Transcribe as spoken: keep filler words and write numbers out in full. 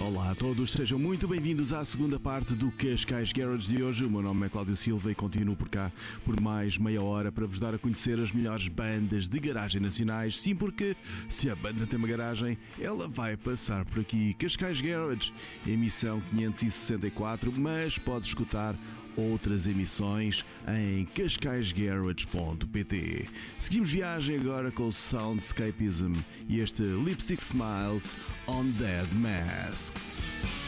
Olá a todos, sejam muito bem-vindos à segunda parte do Cascais Garage de hoje. O meu nome é Cláudio Silva e continuo por cá por mais meia hora para vos dar a conhecer as melhores bandas de garagem nacionais. Sim, porque se a banda tem uma garagem, ela vai passar por aqui. Cascais Garage, emissão quinhentos e sessenta e quatro, mas podes escutar outras emissões em cascais garage ponto pt. Seguimos viagem agora com o Soundscapism e este Lipstick Smiles on Dead Masks.